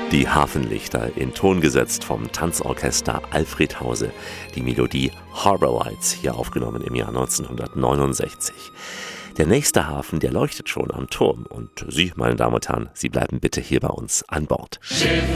Die Hafenlichter, in Ton gesetzt vom Tanzorchester Alfred Hause. Die Melodie Harbor Lights, hier aufgenommen im Jahr 1969. Der nächste Hafen, der leuchtet schon am Turm. Und Sie, meine Damen und Herren, Sie bleiben bitte hier bei uns an Bord. Schiff